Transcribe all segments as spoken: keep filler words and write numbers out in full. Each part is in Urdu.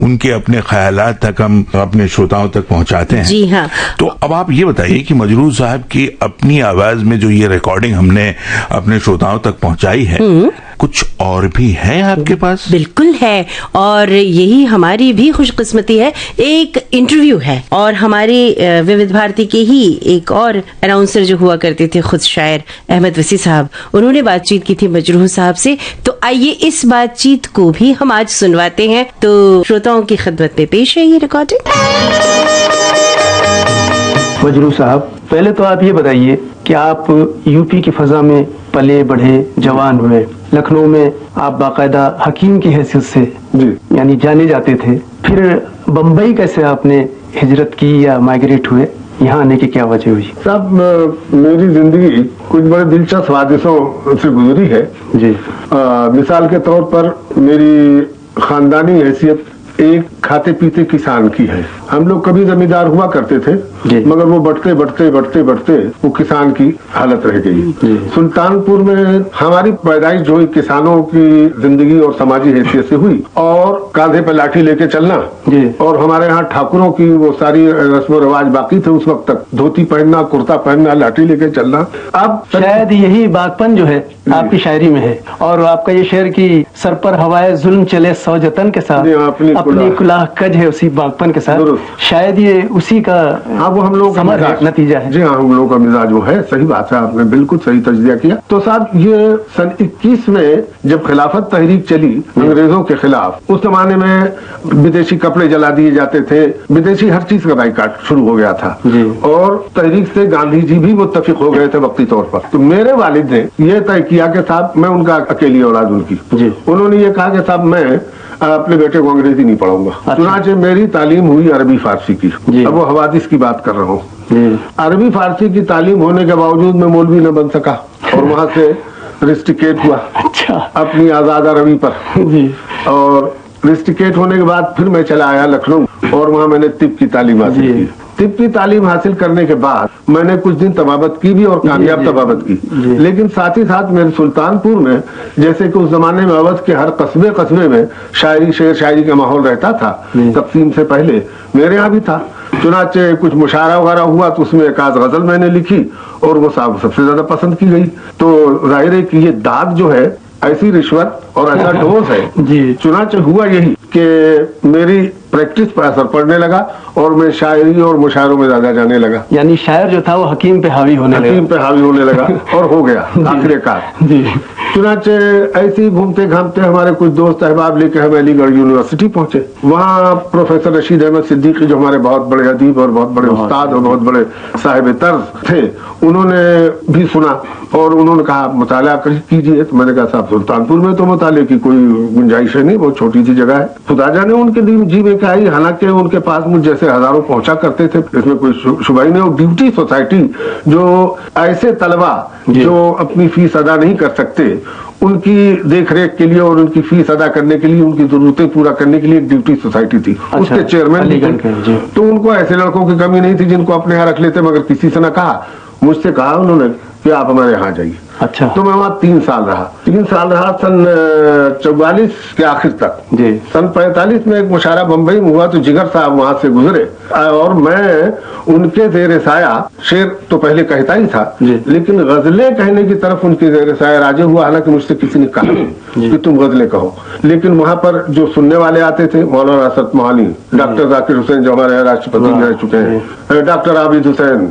ان کے اپنے خیالات تک ہم اپنے شروتاؤں تک پہنچاتے ہیں. جی ہاں. تو اب آپ یہ بتائیے کہ مجروح صاحب کی اپنی آواز میں جو یہ ریکارڈنگ ہم نے اپنے شروتاؤں تک پہنچائی ہے, کچھ اور بھی ہے آپ کے پاس؟ بالکل ہے, اور یہی ہماری بھی خوش قسمتی ہے. ایک انٹرویو ہے, اور ہماری ووید بھارتی کے ہی ایک اور اناؤنسر جو ہوا کرتے تھے, خود شاعر احمد وسیع صاحب, انہوں نے بات چیت کی تھی مجروح صاحب سے. تو آئیے اس بات چیت کو بھی ہم آج سنواتے ہیں. تو شروتاؤں کی خدمت میں پیش ہے یہ ریکارڈنگ. مجروح صاحب, پہلے تو آپ یہ بتائیے کہ آپ یو پی کی فضا میں پلے بڑھے, جوان ہوئے. لکھنؤ میں آپ باقاعدہ حکیم کی حیثیت سے جی یعنی جانے جاتے تھے. پھر بمبئی کیسے آپ نے ہجرت کی یا مائگریٹ ہوئے, یہاں آنے کی کیا وجہ ہوئی؟ صاحب, میری زندگی کچھ بڑے دلچسپ حادثوں سے گزری ہے. جی مثال کے طور پر میری خاندانی حیثیت ایک کھاتے پیتے کسان کی ہے. ہم لوگ کبھی زمیندار ہوا کرتے تھے, مگر وہ بڑھتے بڑھتے بڑھتے بڑھتے وہ کسان کی حالت رہ گئی. سلطان پور میں ہماری پیدائش جو کسانوں کی زندگی اور سماجی حیثیت سے ہوئی, اور کاندھے پہ لاٹھی لے کے چلنا, اور ہمارے ہاں ٹھاکروں کی وہ ساری رسم و رواج باقی تھے اس وقت تک, دھوتی پہننا, کرتا پہننا, لاٹھی لے کے چلنا. اب شاید یہی باغپن جو ہے آپ کی شاعری میں ہے, اور آپ کا یہ شعر کی سر پر ہوائے ظلم چلے سو جتن کے ساتھ, اپنی کلاہ کج ہے اسی باغپن کے ساتھ, شاید یہ اسی کا ہاں وہ ہم لوگ کا نتیجہ ہے. جی ہاں, ہم لوگوں کا مزاج وہ ہے. صحیح بات ہے, آپ نے بالکل صحیح تجزیہ کیا. تو صاحب یہ سن اکیس میں جب خلافت تحریک چلی انگریزوں کے خلاف, اس زمانے میں بدیشی کپڑے جلا دیے جاتے تھے, بدیشی ہر چیز کا بائیکاٹ شروع ہو گیا تھا, اور تحریک سے گاندھی جی بھی متفق ہو گئے تھے وقتی طور پر. تو میرے والد نے یہ طے کیا کہ صاحب میں ان کا اکیلی اولاد ان کی, انہوں نے یہ کہا کہ صاحب میں اپنے بیٹے کو انگریزی نہیں پڑھاؤں گا. چنانچہ میری تعلیم ہوئی عربی فارسی کی. اب وہ حوادث کی بات کر رہا ہوں. عربی فارسی کی تعلیم ہونے کے باوجود میں مولوی نہ بن سکا, اور وہاں سے رسٹیکیٹ ہوا اپنی آزادہ روی پر. اور رسٹیکیٹ ہونے کے بعد پھر میں چلا آیا لکھنؤ, اور وہاں میں نے طب کی تعلیم حاصل کی. طب کی تعلیم حاصل کرنے کے بعد میں نے کچھ دن طبابت کی بھی, اور کامیاب طبابت کی. لیکن ساتھ ہی ساتھ میرے سلطان پور میں, جیسے کہ اس زمانے میں اودھ کے ہر قصبے قصبے میں شاعری شعر شاعری کا ماحول رہتا تھا, تقسیم سے پہلے میرے یہاں بھی تھا. چنانچہ کچھ مشاعرہ وغیرہ ہوا تو اس میں ایک آدھ غزل میں نے لکھی, اور وہ صاحب سب سے زیادہ پسند کی گئی. تو ظاہر ہے کہ یہ داد جو ہے ایسی رشوت اور ایسا ڈوز ہے. چنانچہ ہوا یہی کہ میری پریکٹس پر اثر پڑنے لگا, اور میں شاعری اور مشاعروں میں زیادہ جانے لگا. یعنی شاعر جو تھا وہ حکیم پہ حاوی ہونے لگا, حکیم پہ حاوی ہونے لگا اور ہو گیا آخر کار. چنانچہ ایسے ہی گھومتے گھامتے ہمارے کچھ دوست احباب لے کے ہم علی گڑھ یونیورسٹی پہنچے. وہاں پروفیسر رشید احمد صدیقی جو ہمارے بہت بڑے ادیب اور بہت بڑے استاد اور بہت بڑے صاحب طرز تھے, انہوں نے بھی سنا, اور انہوں نے کہا مطالعہ کیجیے. تو میں نے کہا صاحب سلطان پور میں تو مطالعے کی کوئی گنجائش ہے نہیں, بہت چھوٹی سی جگہ ہے. خدا جانے ان کے جی میں کیا آئی, حالانکہ ان کے پاس مجھ جیسے ہزاروں پہنچا کرتے تھے, اس میں کوئی شبہ ہی نہیں. اور ڈیوٹی سوسائٹی جو ایسے طلبا جو اپنی فیس ادا نہیں کر سکتے, ان کی دیکھ ریکھ کے لیے اور ان کی فیس ادا کرنے کے لیے, ان کی ضرورتیں پورا کرنے کے لیے ایک ڈیوٹی سوسائٹی تھی. اس کے چیئرمین, تو ان کو ایسے لڑکوں کی کمی نہیں تھی جن کو اپنے یہاں رکھ لیتے, مگر کسی سے نہ کہا. مجھ سے کہا انہوں نے کہ آپ ہمارے یہاں جائیے. اچھا. تو میں وہاں تین سال رہا تین سال رہا سن چوالیس کے آخر تک. جی. سن پینتالیس میں ایک مشاعرہ بمبئی میں ہوا, تو جگر صاحب وہاں سے گزرے, اور میں ان کے زیر سایہ, شعر تو پہلے کہتا ہی تھا, لیکن غزلیں کہنے کی طرف ان کے زیر سایہ راجع ہوا. حالانکہ مجھ سے کسی نے کہا کہ تم غزلیں کہو, لیکن وہاں پر جو سننے والے آتے تھے, مولانا اسد موہانی, ڈاکٹر ذاکر حسین جو ہمارے راشٹرپتی رہ چکے ہیں, ڈاکٹر عابد حسین,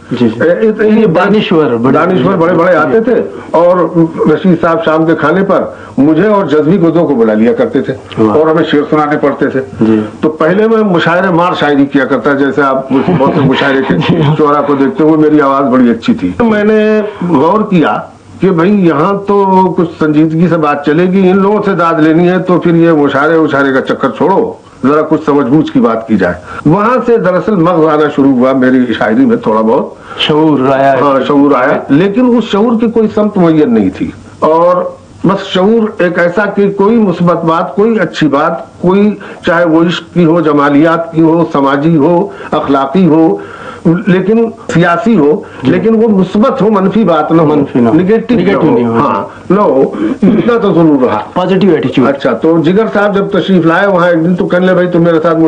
دانشور دانشور بڑے بڑے آتے تھے. اور رشید صاحب شام کے کھانے پر مجھے اور جذبی گزوں کو بلا لیا کرتے تھے, اور ہمیں شعر سنانے پڑتے تھے. تو پہلے میں مشاعرے مار شاعری کیا کرتا, جیسے آپ بہت سے مشاعرے کے شعرا کو دیکھتے ہوئے. میری آواز بڑی اچھی تھی. میں نے غور کیا کہ بھئی یہاں تو کچھ سنجیدگی سے بات چلے گی, ان لوگوں سے داد لینی ہے تو پھر یہ مشاعرے وشاعرے کا چکر چھوڑو, ذرا کچھ سمجھ بوجھ کی بات کی جائے. وہاں سے دراصل مغز آنا شروع ہوا میری شاعری میں, تھوڑا بہت شعور آیا. ہاں شعور آیا, لیکن اس شعور کی کوئی سمت معین نہیں تھی. اور بس شعور ایک ایسا کہ کوئی مثبت بات, کوئی اچھی بات, کوئی چاہے وہ عشق کی ہو, جمالیات کی ہو, سماجی ہو, اخلاقی ہو, لیکن سیاسی ہو لیکن وہ مثبت ہو, منفی بات نہ ہو, منفی نہ ہو, نگیٹو نگیٹو نہیں ہو, ہاں نہ ہو, اتنا تو ضرور رہا. پازیٹیو ایٹیچیوڈ. اچھا, تو جگر صاحب جب تشریف لائے وہاں ایک دن تو کہنے لے بھائی تم میرے ساتھ